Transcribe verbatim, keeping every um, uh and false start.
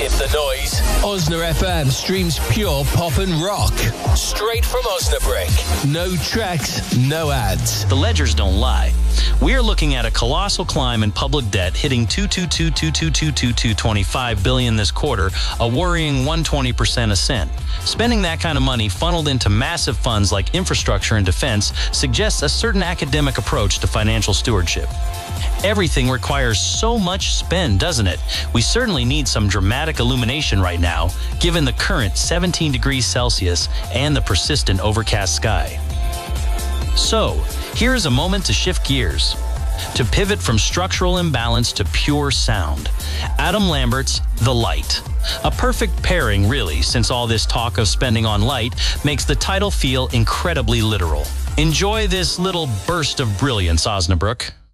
Skip the noise. Osna F M streams pure pop and rock. Straight from Osnabrück. No tracks, no ads. The ledgers don't lie. We're looking at a colossal climb in public debt hitting two hundred twenty-two, two hundred twenty-two, two hundred twenty-five billion this quarter, a worrying one hundred twenty percent ascent. Spending that kind of money funneled into massive funds like infrastructure and defense suggests a certain academic approach to financial stewardship. Everything requires so much spend, doesn't it? We certainly need some dramatic illumination right now, given the current seventeen degrees Celsius and the persistent overcast sky. So, here's a moment to shift gears, to pivot from structural imbalance to pure sound. Adam Lambert's The Light. A perfect pairing, really, since all this talk of spending on light makes the title feel incredibly literal. Enjoy this little burst of brilliance, Osnabrück.